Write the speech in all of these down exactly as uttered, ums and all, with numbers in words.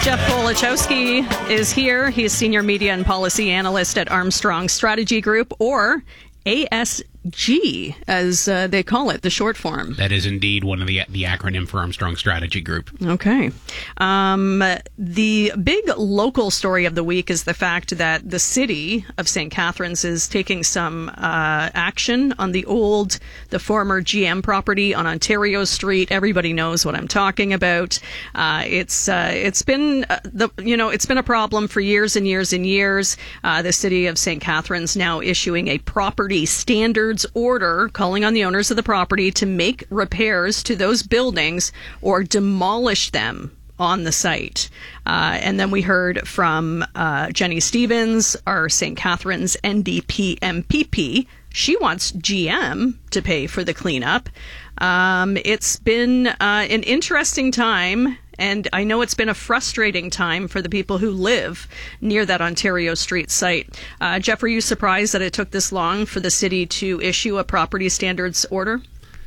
Jeff Wolichowski is here. He's Senior Media and Policy Analyst at Armstrong Strategy Group, or A S G, as uh, they call it, the short form. That is indeed one of the the acronym for Armstrong Strategy Group. Okay. Um, the big local story of the week is the fact that the city of Saint Catharines is taking some uh, action on the old, the former G M property on Ontario Street. Everybody knows what I'm talking about. Uh, it's uh, it's been uh, the you know it's been a problem for years and years and years. Uh, the city of Saint Catharines now issuing a property standards order calling on the owners of the property to make repairs to those buildings or demolish them on the site. Uh, and then we heard from uh, Jenny Stevens, our Saint Catharines N D P M P P. She wants G M to pay for the cleanup. Um, it's been uh, an interesting time, and I know it's been a frustrating time for the people who live near that Ontario Street site. Uh, Jeff, are you surprised that it took this long for the city to issue a property standards order?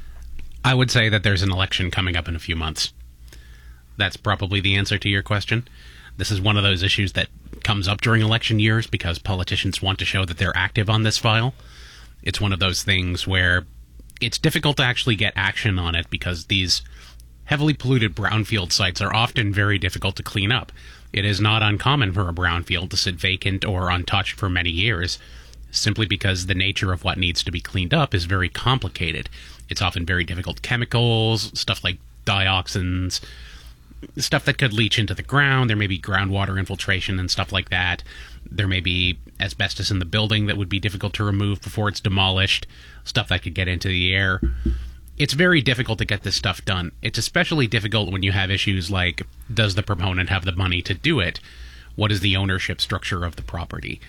I would say that there's an election coming up in a few months. That's probably the answer to your question. This is one of those issues that comes up during election years because politicians want to show that they're active on this file. It's one of those things where it's difficult to actually get action on it because these heavily polluted brownfield sites are often very difficult to clean up. It is not uncommon for a brownfield to sit vacant or untouched for many years, simply because the nature of what needs to be cleaned up is very complicated. It's often very difficult chemicals, stuff like dioxins, stuff that could leach into the ground. There may be groundwater infiltration and stuff like that. There may be asbestos in the building that would be difficult to remove before it's demolished, stuff that could get into the air. It's very difficult to get this stuff done. It's especially difficult when you have issues like, does the proponent have the money to do it? What is the ownership structure of the property?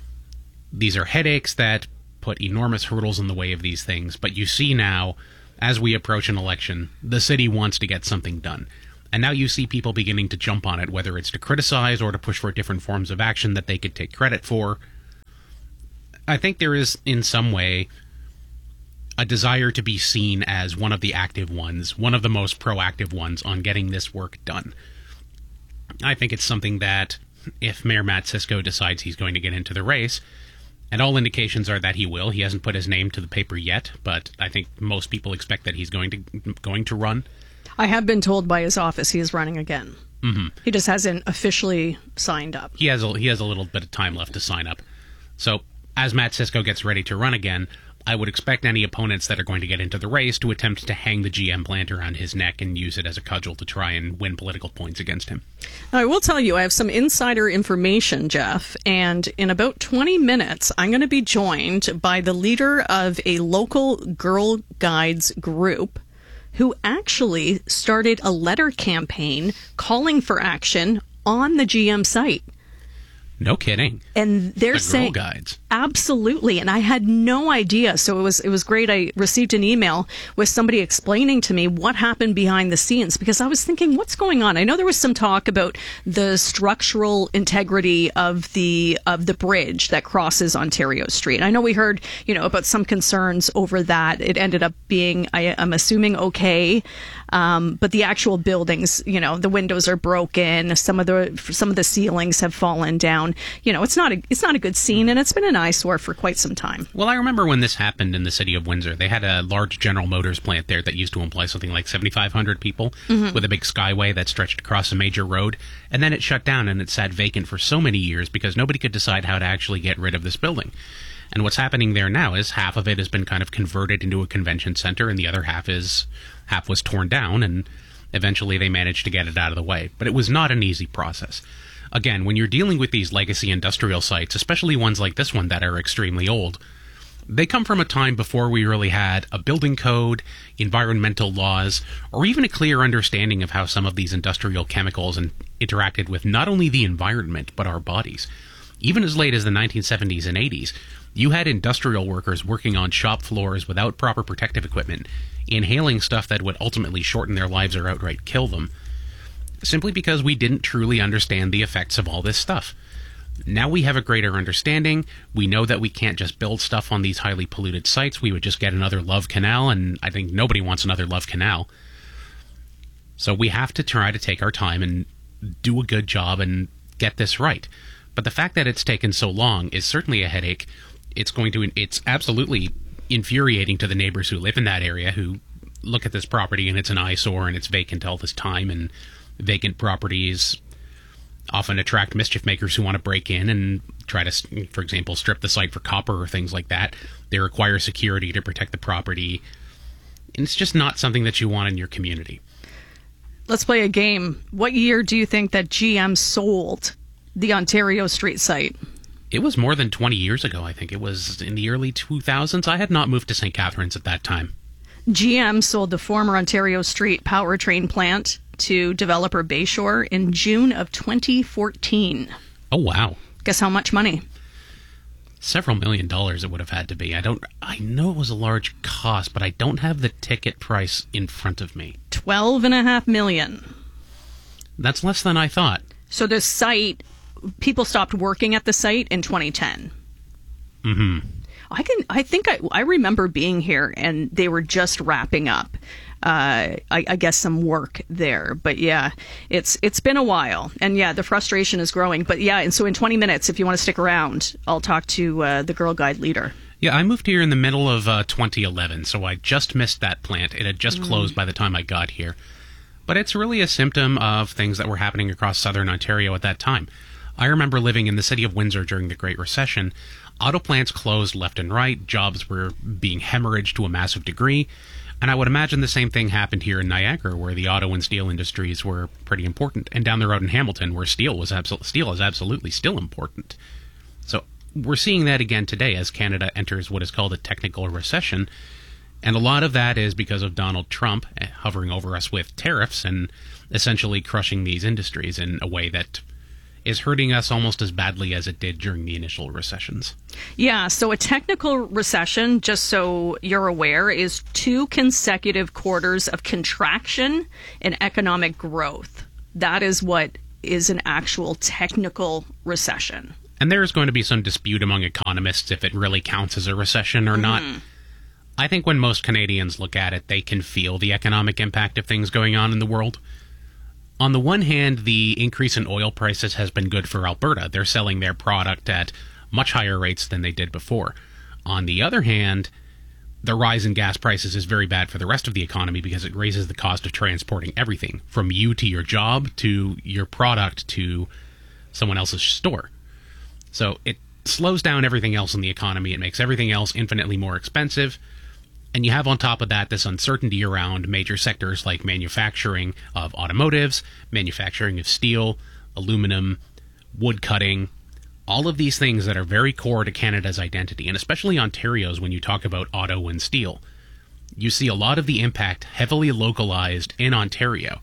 These are headaches that put enormous hurdles in the way of these things, but you see now, as we approach an election, the city wants to get something done. And now you see people beginning to jump on it, whether it's to criticize or to push for different forms of action that they could take credit for. I think there is, in some way, a desire to be seen as one of the active ones, one of the most proactive ones on getting this work done. I think it's something that, if Mayor Matt Cisco decides he's going to get into the race, and all indications are that he will, he hasn't put his name to the paper yet, but I think most people expect that he's going to going to run. I have been told by his office he is running again. Mm-hmm. He just hasn't officially signed up. He has a, he has a little bit of time left to sign up. So, as Matt Cisco gets ready to run again, I would expect any opponents that are going to get into the race to attempt to hang the G M plant around his neck and use it as a cudgel to try and win political points against him. I will tell you, I have some insider information, Jeff, and in about twenty minutes, I'm going to be joined by the leader of a local Girl Guides group who actually started a letter campaign calling for action on the G M site. No kidding. And they're the saying Girl Guides. Absolutely. And I had no idea. So it was it was great. I received an email with somebody explaining to me what happened behind the scenes, because I was thinking, what's going on? I know there was some talk about the structural integrity of the of the bridge that crosses Ontario Street. I know we heard, you know, about some concerns over that. It ended up being, I, I'm assuming, okay. Um, but the actual buildings, you know, the windows are broken. Some of the some of the ceilings have fallen down. You know, it's not a it's not a good scene, and it's been an eyesore for quite some time. Well, I remember when this happened in the city of Windsor. They had a large General Motors plant there that used to employ something like seventy-five hundred people, mm-hmm. with a big skyway that stretched across a major road, and then it shut down and it sat vacant for so many years because nobody could decide how to actually get rid of this building. And what's happening there now is half of it has been kind of converted into a convention center, and the other half is half was torn down, and eventually they managed to get it out of the way. But it was not an easy process. Again, when you're dealing with these legacy industrial sites, especially ones like this one that are extremely old, they come from a time before we really had a building code, environmental laws, or even a clear understanding of how some of these industrial chemicals in- interacted with not only the environment, but our bodies. Even as late as the nineteen seventies and eighties, you had industrial workers working on shop floors without proper protective equipment, inhaling stuff that would ultimately shorten their lives or outright kill them, simply because we didn't truly understand the effects of all this stuff. Now we have a greater understanding. We know that we can't just build stuff on these highly polluted sites. We would just get another Love Canal, and I think nobody wants another Love Canal. So we have to try to take our time and do a good job and get this right. But the fact that it's taken so long is certainly a headache. It's going to, it's absolutely infuriating to the neighbors who live in that area, who look at this property and it's an eyesore and it's vacant all this time, and vacant properties often attract mischief makers who want to break in and try to, for example, strip the site for copper or things like that. They require security to protect the property. And it's just not something that you want in your community. Let's play a game. What year do you think that G M sold the Ontario Street site? It was more than twenty years ago, I think. It was in the early two thousands. I had not moved to Saint Catharines at that time. G M sold the former Ontario Street powertrain plant to developer Bayshore in June of twenty fourteen. Oh, wow. Guess how much money? Several million dollars it would have had to be. I don't. I know it was a large cost, but I don't have the ticket price in front of me. Twelve and a half million. That's less than I thought. So the site, people stopped working at the site in twenty ten. Mm-hmm. I can. I think I. I remember being here, and they were just wrapping up. Uh, I, I guess some work there, but yeah, it's it's been a while, and yeah, the frustration is growing. But yeah, and so in twenty minutes, if you want to stick around, I'll talk to uh, the Girl Guide leader. Yeah, I moved here in the middle of uh, twenty eleven, so I just missed that plant. It had just mm. closed by the time I got here. But it's really a symptom of things that were happening across southern Ontario at that time. I remember living in the city of Windsor during the Great Recession. Auto plants closed left and right. Jobs were being hemorrhaged to a massive degree. And I would imagine the same thing happened here in Niagara, where the auto and steel industries were pretty important. And down the road in Hamilton, where steel was absol- steel is absolutely still important. So we're seeing that again today as Canada enters what is called a technical recession. And a lot of that is because of Donald Trump hovering over us with tariffs and essentially crushing these industries in a way that is hurting us almost as badly as it did during the initial recessions. Yeah, so a technical recession, just so you're aware, is two consecutive quarters of contraction in economic growth. That is what is an actual technical recession. And there's going to be some dispute among economists if it really counts as a recession or mm. not. I think when most Canadians look at it, they can feel the economic impact of things going on in the world. On the one hand, the increase in oil prices has been good for Alberta. They're selling their product at much higher rates than they did before. On the other hand, the rise in gas prices is very bad for the rest of the economy because it raises the cost of transporting everything, from you to your job, to your product, to someone else's store. So it slows down everything else in the economy. It makes everything else infinitely more expensive. And you have on top of that this uncertainty around major sectors like manufacturing of automotives, manufacturing of steel, aluminum, wood cutting, all of these things that are very core to Canada's identity, and especially Ontario's when you talk about auto and steel. You see a lot of the impact heavily localized in Ontario.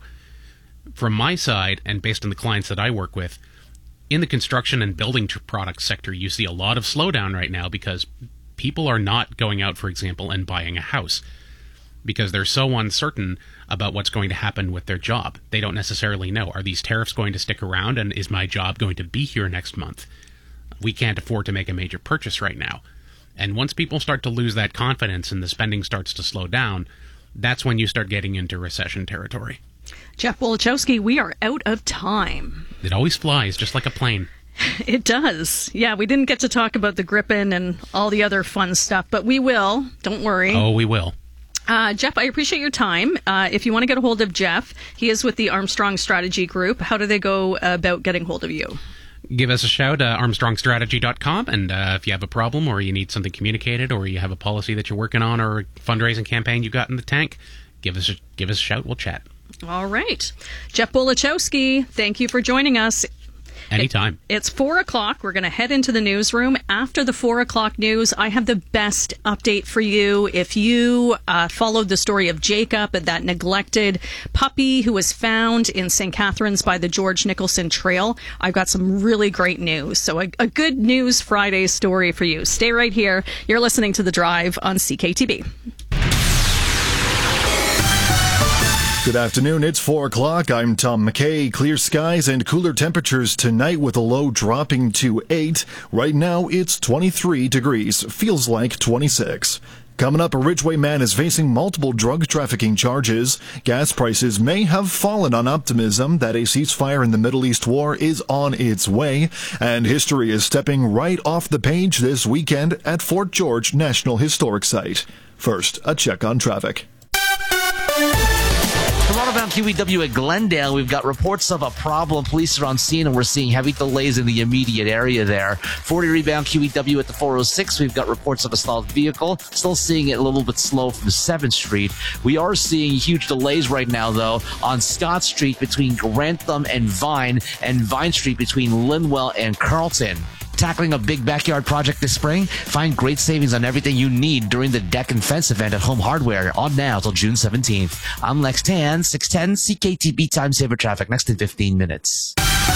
From my side, and based on the clients that I work with, in the construction and building product sector, you see a lot of slowdown right now because people are not going out, for example, and buying a house because they're so uncertain about what's going to happen with their job. They don't necessarily know. Are these tariffs going to stick around, and is my job going to be here next month? We can't afford to make a major purchase right now. And once people start to lose that confidence and the spending starts to slow down, that's when you start getting into recession territory. Jeff Wolichowski, we are out of time. It always flies, just like a plane. It does. Yeah, we didn't get to talk about the Gripen and all the other fun stuff, but we will. Don't worry. Oh, we will. Uh, Jeff, I appreciate your time. Uh, if you want to get a hold of Jeff, he is with the Armstrong Strategy Group. How do they go about getting hold of you? Give us a shout, uh, armstrong strategy dot com, and uh, if you have a problem or you need something communicated or you have a policy that you're working on or a fundraising campaign you got in the tank, give us a, give us a shout. We'll chat. All right. Jeff Wolichowski, thank you for joining us. Anytime. It's four o'clock. We're going to head into the newsroom. After the four o'clock news, I have the best update for you. If you uh, followed the story of Jacob, that neglected puppy who was found in Saint Catharines by the George Nicholson Trail, I've got some really great news. So a, a good news Friday story for you. Stay right here. You're listening to The Drive on C K T B. Good afternoon, it's four o'clock. I'm Tom McKay. Clear skies and cooler temperatures tonight with a low dropping to eight. Right now it's twenty-three degrees. Feels like twenty-six. Coming up, a Ridgeway man is facing multiple drug trafficking charges. Gas prices may have fallen on optimism that a ceasefire in the Middle East war is on its way. And history is stepping right off the page this weekend at Fort George National Historic Site. First, a check on traffic. Toronto-bound Q E W at Glendale, we've got reports of a problem. Police are on scene, and we're seeing heavy delays in the immediate area there. forty rebound Q E W at the four oh six, we've got reports of a stalled vehicle. Still seeing it a little bit slow from seventh Street. We are seeing huge delays right now, though, on Scott Street between Grantham and Vine, and Vine Street between Linwell and Carlton. Tackling a big backyard project this spring? Find great savings on everything you need during the Deck and Fence event at Home Hardware, on now till June seventeenth. I'm Lex Tan, six ten C K T B Time Saver Traffic, next in fifteen minutes.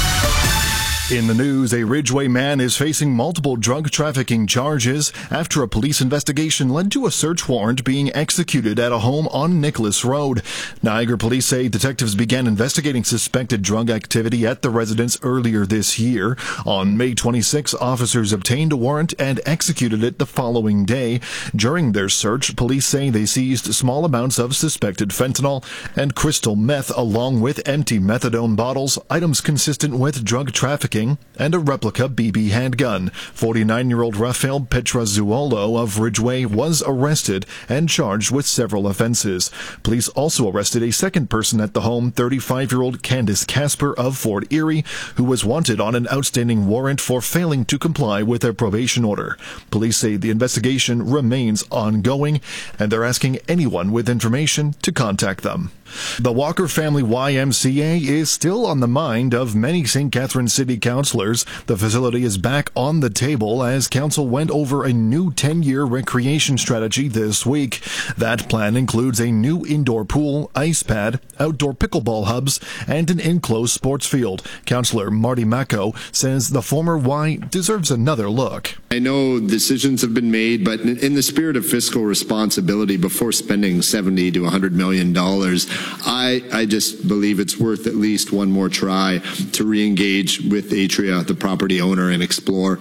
In the news, a Ridgeway man is facing multiple drug trafficking charges after a police investigation led to a search warrant being executed at a home on Nicholas Road. Niagara police say detectives began investigating suspected drug activity at the residence earlier this year. On May twenty-sixth, officers obtained a warrant and executed it the following day. During their search, police say they seized small amounts of suspected fentanyl and crystal meth along with empty methadone bottles, items consistent with drug trafficking, and a replica B B handgun. forty-nine-year-old Rafael Petrazuolo of Ridgeway was arrested and charged with several offenses. Police also arrested a second person at the home, thirty-five-year-old Candace Casper of Fort Erie, who was wanted on an outstanding warrant for failing to comply with their probation order. Police say the investigation remains ongoing, and they're asking anyone with information to contact them. The Walker Family Y M C A is still on the mind of many Saint Catharines City councillors. The facility is back on the table as council went over a new ten-year recreation strategy this week. That plan includes a new indoor pool, ice pad, outdoor pickleball hubs, and an enclosed sports field. Councillor Marty Mako says the former Y deserves another look. I know decisions have been made, but in the spirit of fiscal responsibility, before spending seventy to one hundred million dollars, I, I just believe it's worth at least one more try to re-engage with Atria, the property owner, and explore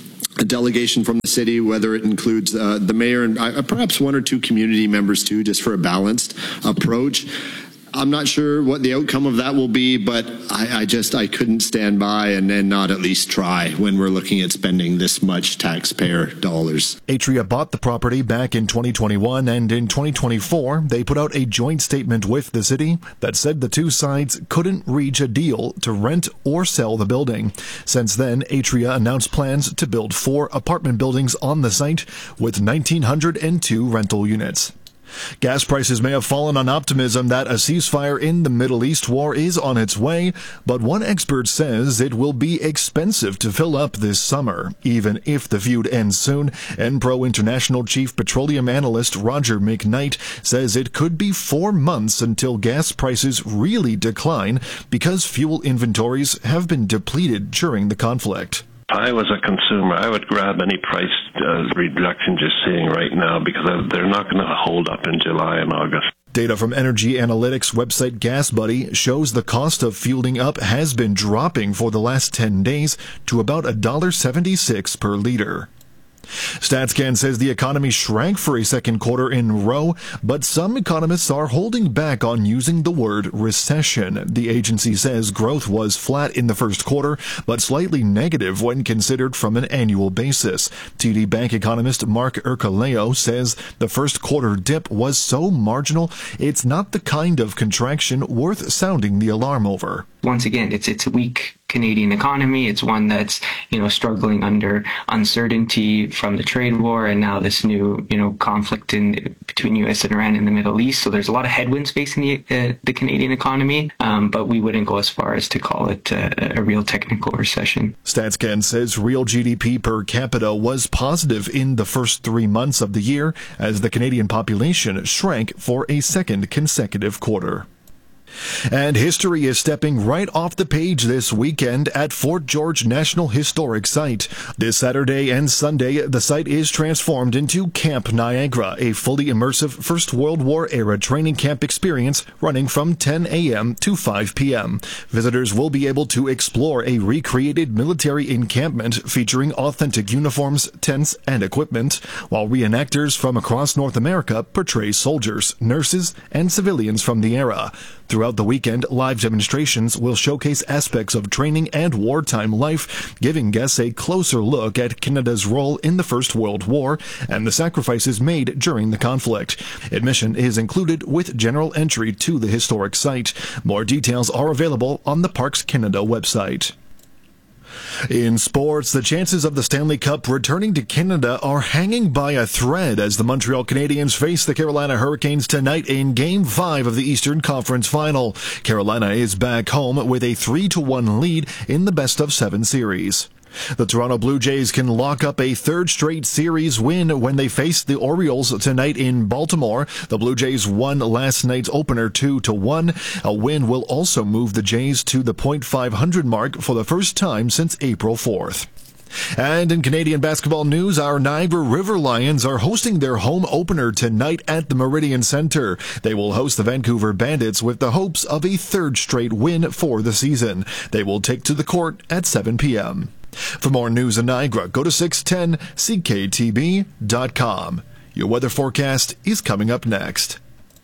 a delegation from the city, whether it includes uh, the mayor and uh, perhaps one or two community members too, just for a balanced approach. I'm not sure what the outcome of that will be, but I, I just I couldn't stand by and, and not at least try when we're looking at spending this much taxpayer dollars. Atria bought the property back in twenty twenty-one, and in twenty twenty-four, they put out a joint statement with the city that said the two sides couldn't reach a deal to rent or sell the building. Since then, Atria announced plans to build four apartment buildings on the site with one thousand nine hundred two rental units. Gas prices may have fallen on optimism that a ceasefire in the Middle East war is on its way, but one expert says it will be expensive to fill up this summer, even if the feud ends soon. Enpro International Chief Petroleum Analyst Roger McKnight says it could be four months until gas prices really decline because fuel inventories have been depleted during the conflict. If I was a consumer, I would grab any price uh, reduction you're seeing right now because they're not going to hold up in July and August. Data from energy analytics website GasBuddy shows the cost of fueling up has been dropping for the last ten days to about one dollar seventy-six per liter. StatsCan says the economy shrank for a second quarter in a row, but some economists are holding back on using the word recession. The agency says growth was flat in the first quarter, but slightly negative when considered from an annual basis. T D Bank economist Mark Ercoleo says the first quarter dip was so marginal, it's not the kind of contraction worth sounding the alarm over. Once again, it's it's a weak Canadian economy. It's one that's, you know, struggling under uncertainty from the trade war and now this new, you know, conflict in between U S and Iran in the Middle East. So there's a lot of headwinds facing the uh, the Canadian economy, um, but we wouldn't go as far as to call it uh, a real technical recession. StatsCan says real G D P per capita was positive in the first three months of the year as the Canadian population shrank for a second consecutive quarter. And history is stepping right off the page this weekend at Fort George National Historic Site. This Saturday and Sunday, the site is transformed into Camp Niagara, a fully immersive First World War era training camp experience running from ten a.m. to five p.m. Visitors will be able to explore a recreated military encampment featuring authentic uniforms, tents, and equipment, while reenactors from across North America portray soldiers, nurses, and civilians from the era. Throughout the weekend, live demonstrations will showcase aspects of training and wartime life, giving guests a closer look at Canada's role in the First World War and the sacrifices made during the conflict. Admission is included with general entry to the historic site. More details are available on the Parks Canada website. In sports, the chances of the Stanley Cup returning to Canada are hanging by a thread as the Montreal Canadiens face the Carolina Hurricanes tonight in Game five of the Eastern Conference Final. Carolina is back home with a three to one lead in the best-of-seven series. The Toronto Blue Jays can lock up a third straight series win when they face the Orioles tonight in Baltimore. The Blue Jays won last night's opener two to one. A win will also move the Jays to the point five hundred mark for the first time since April fourth. And in Canadian basketball news, our Niagara River Lions are hosting their home opener tonight at the Meridian Centre. They will host the Vancouver Bandits with the hopes of a third straight win for the season. They will take to the court at seven p.m. For more news in Niagara, go to six ten C K T B dot com. Your weather forecast is coming up next.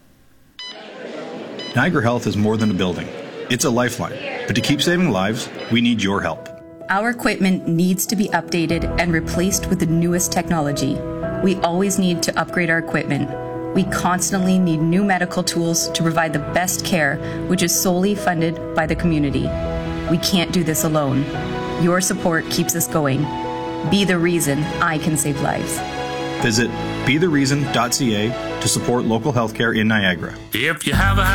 Niagara Health is more than a building. It's a lifeline. But to keep saving lives, we need your help. Our equipment needs to be updated and replaced with the newest technology. We always need to upgrade our equipment. We constantly need new medical tools to provide the best care, which is solely funded by the community. We can't do this alone. Your support keeps us going. Be the reason I can save lives. Visit be the reason dot c a to support local healthcare in Niagara. If you have a